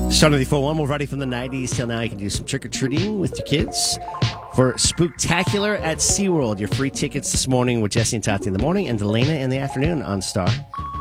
Start of the 4-1. We're ready from the 90s till now. You can do some trick-or-treating with your kids for Spooktacular at SeaWorld. Your free tickets this morning with Jesse and Tati in the morning and Delana in the afternoon on Star.